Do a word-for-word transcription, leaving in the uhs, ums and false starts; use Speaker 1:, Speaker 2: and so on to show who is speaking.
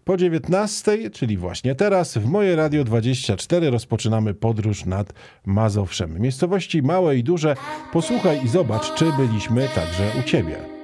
Speaker 1: Po dziewiętnastej, czyli właśnie teraz, w Moje Radio dwadzieścia cztery rozpoczynamy podróż nad Mazowszem. Miejscowości małe i duże. Posłuchaj i zobacz, czy byliśmy także u Ciebie.